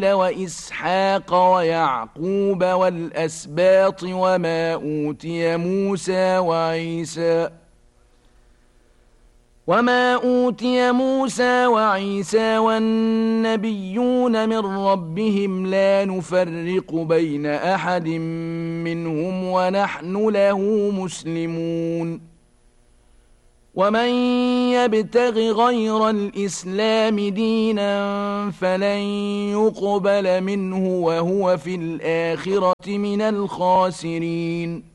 وإسحاق ويعقوب والأسباط وما أوتي موسى وعيسى والنبيون من ربهم لا نفرق بين أحد منهم ونحن له مسلمون ومن يبتغ غير الإسلام دينا فلن يقبل منه وهو في الآخرة من الخاسرين